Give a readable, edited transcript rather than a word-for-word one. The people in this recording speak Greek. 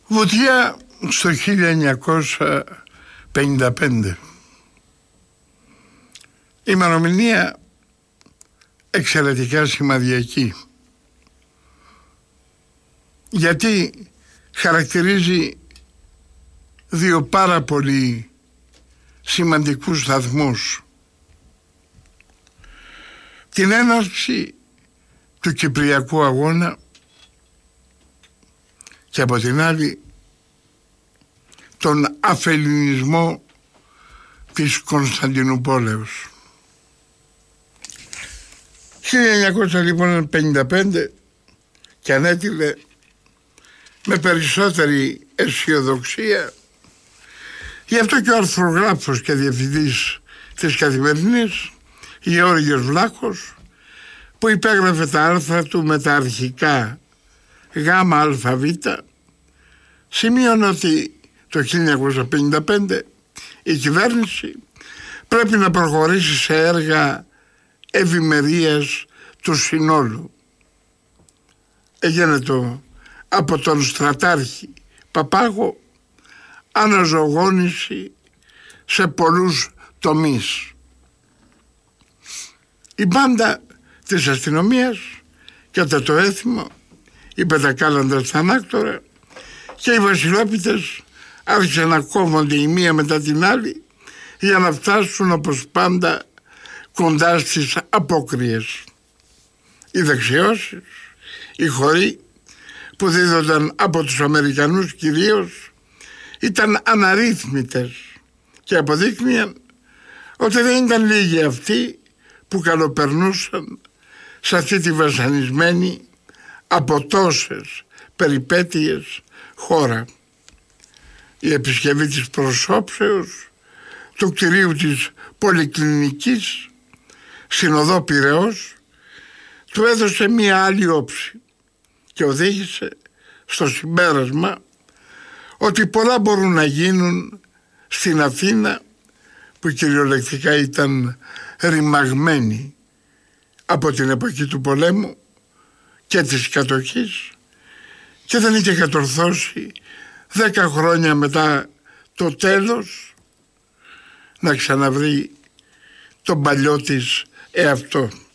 Βουτιά στο 1955. Ημερομηνία εξαιρετικά σημαδιακή, γιατί χαρακτηρίζει δύο πάρα πολύ σημαντικούς σταθμούς. Την έναρξη του Κυπριακού Αγώνα και από την άλλη τον αφελληνισμό της Κωνσταντινούπολεως. 1955 και ανέτειλε με περισσότερη αισιοδοξία, γι' αυτό και ο αρθρογράφος και διευθυντής της Καθημερινής Γεώργιος Βλάχος, που υπέγραφε τα άρθρα του με τα αρχικά ΓΑΜΑ-ΑΒ, σημείωνε ότι το 1955 η κυβέρνηση πρέπει να προχωρήσει σε έργα ευημερίας του συνόλου. Έγινε από τον στρατάρχη Παπάγο αναζωογόνηση σε πολλούς τομείς. Η μπάντα της αστυνομίας κατά το έθιμο, οι πεντακάλαντες στα ανάκτορα και οι βασιλόπιτες άρχισαν να κόβονται η μία μετά την άλλη για να φτάσουν όπως πάντα κοντά στις απόκριες. Οι δεξιώσεις, οι χωροί που δίδονταν από τους Αμερικανούς κυρίως, ήταν αναρρύθμιτες και αποδείκνυαν ότι δεν ήταν λίγοι αυτοί που καλοπερνούσαν σε αυτή τη βασανισμένη από τόσες περιπέτειες χώρα. Η επισκευή της προσώψεως του κτηρίου της Πολυκλινικής στην οδό Πειραιώς του έδωσε μία άλλη όψη και οδήγησε στο συμπέρασμα ότι πολλά μπορούν να γίνουν στην Αθήνα, που κυριολεκτικά ήταν ρημαγμένη από την εποχή του πολέμου και της κατοχής και δεν είχε κατορθώσει 10 χρόνια μετά το τέλος να ξαναβρει τον παλιό της εαυτό.